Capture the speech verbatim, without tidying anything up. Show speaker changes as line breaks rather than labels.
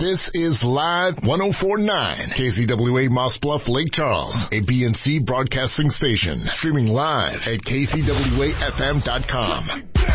This is Live one oh four point nine, K C W A Moss Bluff, Lake Charles, a B N C broadcasting station, streaming live at K C W A F M dot com.